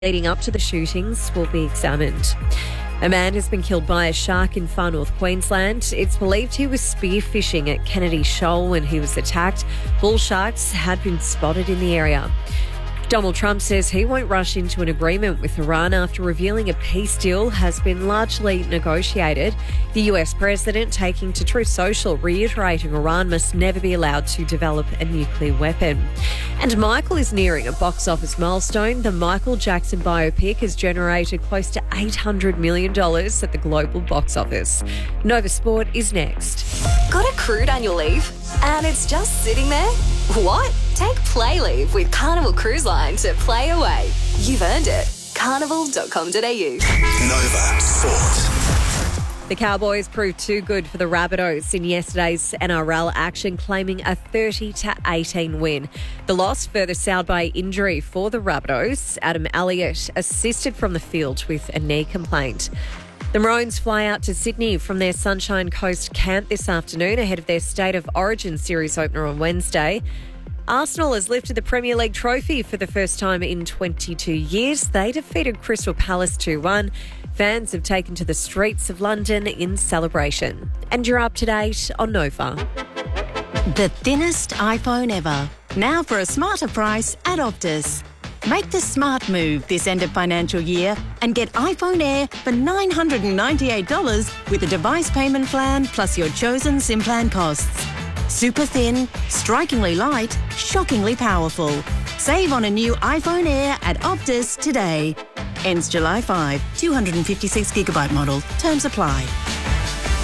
leading up to the shootings will be examined. A man has been killed by a shark in far north Queensland. It's believed he was spearfishing at Kennedy Shoal when he was attacked. Bull sharks had been spotted in the area. Donald Trump says he won't rush into an agreement with Iran after revealing a peace deal has been largely negotiated. The US president taking to Truth Social, reiterating Iran must never be allowed to develop a nuclear weapon. And Michael is nearing a box office milestone. The Michael Jackson biopic has generated close to $800 million at the global box office. Nova Sport is next. Got accrued annual leave? And it's just sitting there? What? Take Play Leave with Carnival Cruise Line to play away. You've earned it. Carnival.com.au. Nova Sport. The Cowboys proved too good for the Rabbitohs in yesterday's NRL action, claiming a 30-18 win. The loss further soured by injury for the Rabbitohs. Adam Elliott assisted from the field with a knee complaint. The Maroons fly out to Sydney from their Sunshine Coast camp this afternoon ahead of their State of Origin series opener on Wednesday. Arsenal has lifted the Premier League trophy for the first time in 22 years. They defeated Crystal Palace 2-1. Fans have taken to the streets of London in celebration. And you're up to date on Nova. The thinnest iPhone ever. Now for a smarter price at Optus. Make the smart move this end of financial year and get iPhone Air for $998 with a device payment plan plus your chosen SIM plan costs. Super thin, strikingly light, shockingly powerful. Save on a new iPhone Air at Optus today. Ends July 5, 256GB model. Terms apply.